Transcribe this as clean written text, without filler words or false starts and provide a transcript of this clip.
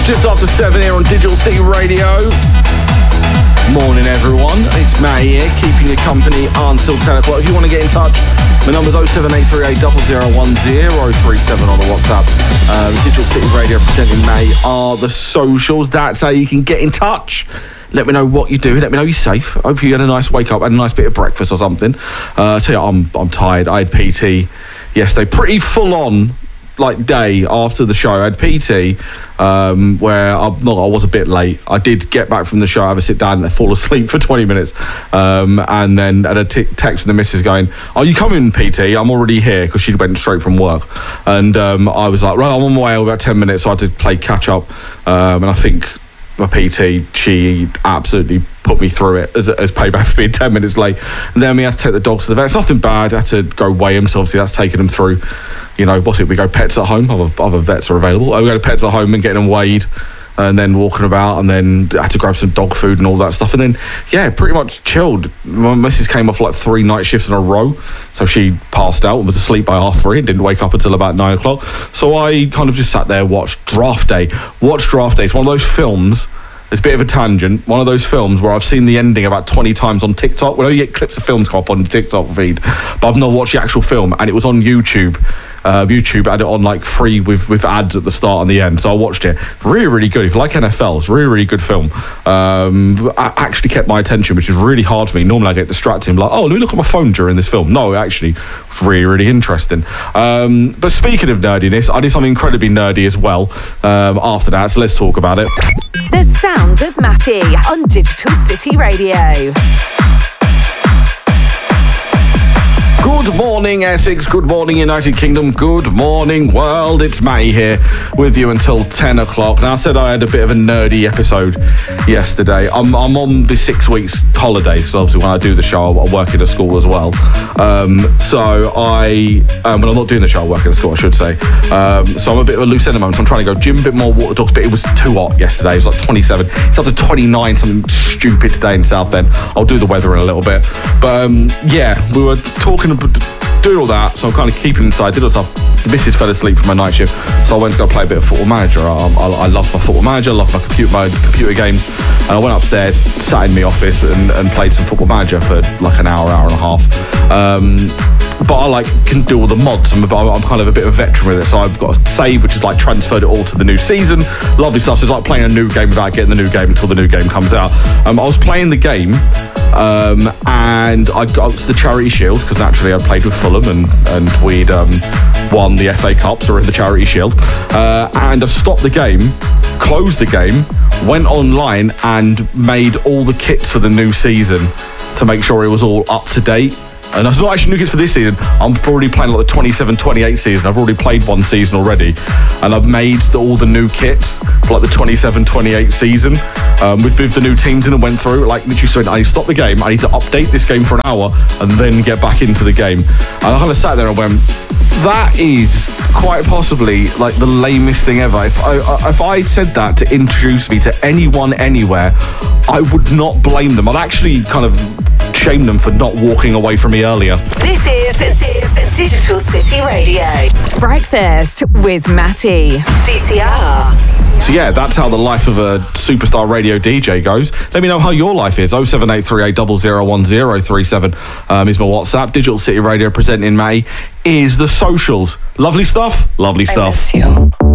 Just after 7 here on Digital City Radio. Morning, everyone. It's Matt here, keeping you company until 10 o'clock. If you want to get in touch, my number's 07838 001 037 on the WhatsApp. Digital City Radio presenting May are the socials. That's how you can get in touch. Let me know what you do. Let me know you're safe. Hope you had a nice wake up, had a nice bit of breakfast or something. Tell you, I'm tired. I had PT yesterday, pretty full on. Like day after the show, I had PT where I was a bit late. I did get back from the show, have a sit down and fall asleep for 20 minutes, and then had a text from the missus going, "Are you coming, PT? I'm already here," because she went straight from work, and I was like, "Right, I'm on my way." About 10 minutes, so I had to play catch up, and I think my PT, she absolutely put me through it as payback for being 10 minutes late. And then we had to take the dogs to the vet. It's nothing bad. I had to go weigh him, so obviously that's taken him through, we go Pets at Home. Other vets are available. We go to Pets at Home and getting them weighed, and then walking about, and then I had to grab some dog food and all that stuff, and then pretty much chilled. My missus came off like 3 night shifts in a row, so she passed out and was asleep by 3:30 and didn't wake up until about 9 o'clock. So I kind of just sat there, watched Draft Day. It's one of those films. It's a bit of a tangent. One of those films where I've seen the ending about 20 times on TikTok. Whenever you get clips of films come up on the TikTok feed, but I've not watched the actual film, and it was on YouTube. YouTube had it on like free with ads at the start and the end, so I watched it. Really, really good. If you like NFL, it's a really, really good film. I actually kept my attention, which is really hard for me. Normally I get distracted and be like, oh, let me look at my phone during this film. No, actually, it was really, really interesting. But speaking of nerdiness, I did something incredibly nerdy as well after that, so let's talk about it. The sound of Matty on Digital City Radio. Good morning, Essex. Good morning, United Kingdom. Good morning, world. It's Matty here with you until 10 o'clock. Now, I said I had a bit of a nerdy episode yesterday. I'm on the 6 weeks holiday, so obviously when I do the show, I work in a school as well. When I'm not doing the show, I work in a school, I should say. So I'm a bit of a loose end at the moment, so I'm trying to go gym, a bit more water dogs, but it was too hot yesterday. It was like 27. It's up to 29, something stupid today in Southend. I'll do the weather in a little bit. But we were talking about doing all that, so I'm kind of keeping inside, did all stuff. The missus fell asleep from my night shift, so I went to go play a bit of Football Manager. I love my Football Manager, love my computer games, and I went upstairs, sat in my office and played some Football Manager for like an hour and a half. But I can do all the mods. I'm kind of a bit of a veteran with it, so I've got a save which is like transferred it all to the new season. Lovely stuff. So it's like playing a new game without getting the new game until the new game comes out. I was playing the game, and I got to the Charity Shield because naturally I played with Fulham and we'd won the FA Cup, so we're in the Charity Shield. And I stopped the game, closed the game, went online and made all the kits for the new season to make sure it was all up to date. And it's not actually new kits for this season. I'm already playing like the 27-28 season. I've already played one season already. And I've made all the new kits for like the 27-28 season with the new teams in and went through. Like literally said, I need to stop the game. I need to update this game for an hour and then get back into the game. And I kind of sat there and went, that is quite possibly like the lamest thing ever. If I said that to introduce me to anyone anywhere, I would not blame them. I'd actually kind of shame them for not walking away from me earlier. This is Digital City Radio. Breakfast with Matty. DCR. So yeah, that's how the life of a superstar radio DJ goes. Let me know how your life is. 07838 001 037 is my WhatsApp. Digital City Radio presenting May is the socials. Lovely stuff. Lovely stuff. I miss you.